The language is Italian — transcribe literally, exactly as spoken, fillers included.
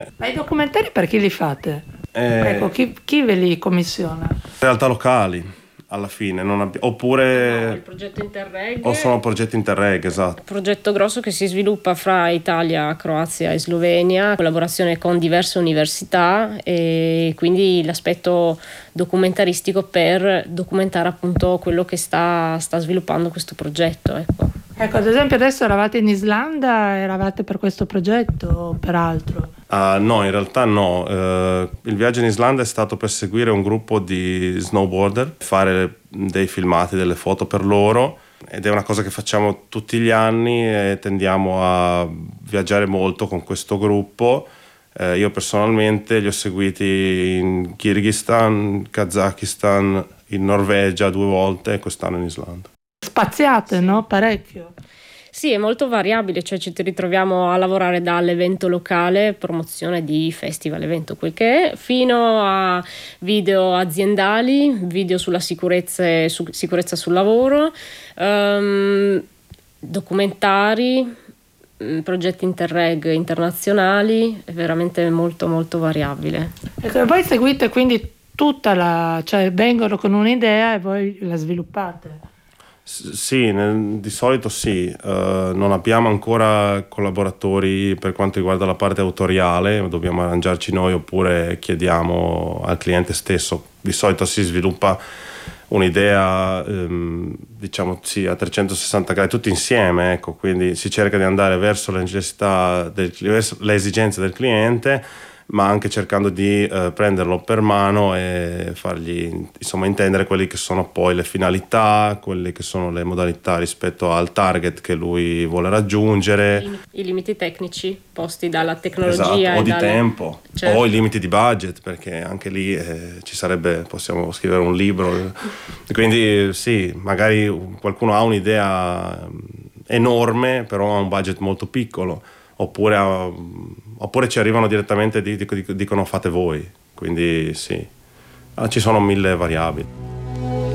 Ma i documentari per chi li fate? Eh, Ecco, chi, chi ve li commissiona? realtà locali alla fine, non abbi- No, il oppure progetto Interreg o sono progetti Interreg, esatto. progetto grosso che si sviluppa fra Italia, Croazia e Slovenia, collaborazione con diverse università e quindi l'aspetto documentaristico per documentare appunto quello che sta, sta sviluppando questo progetto. Ecco. Ecco, ad esempio adesso eravate in Islanda, eravate per questo progetto o per altro? Ah, no, in realtà no. Eh, il viaggio in Islanda è stato per seguire un gruppo di snowboarder, fare dei filmati, delle foto per loro, ed è una cosa che facciamo tutti gli anni e tendiamo a viaggiare molto con questo gruppo. Eh, io personalmente li ho seguiti in Kirghizistan, Kazakistan, in Norvegia due volte e quest'anno in Islanda. Spaziate, no? Parecchio. Sì, è molto variabile, cioè ci ritroviamo a lavorare dall'evento locale, promozione di festival, evento, quel che è, fino a video aziendali, video sulla sicurezza, e su, sicurezza sul lavoro, ehm, documentari, mh, progetti Interreg internazionali, è veramente molto molto variabile. Ecco, e voi seguite quindi tutta la... cioè vengono con un'idea e voi la sviluppate. S- Sì, nel- di solito sì. Eh, non abbiamo ancora collaboratori per quanto riguarda la parte autoriale, dobbiamo arrangiarci noi oppure chiediamo al cliente stesso. Di solito si sviluppa un'idea, ehm, diciamo sì, a trecentosessanta gradi, tutti insieme, ecco, quindi si cerca di andare verso le necessità del, verso le esigenze del cliente, ma anche cercando di eh, prenderlo per mano e fargli insomma intendere quelle che sono poi le finalità, quelle che sono le modalità rispetto al target che lui vuole raggiungere. I limiti tecnici posti dalla tecnologia Esatto, e o di dalla... tempo, Certo. o i limiti di budget, perché anche lì eh, ci sarebbe, possiamo scrivere un libro. Quindi sì, magari qualcuno ha un'idea enorme, però ha un budget molto piccolo. Oppure, ha- oppure ci arrivano direttamente e dic- dic- dicono fate voi, quindi sì. Ah, ci sono mille variabili.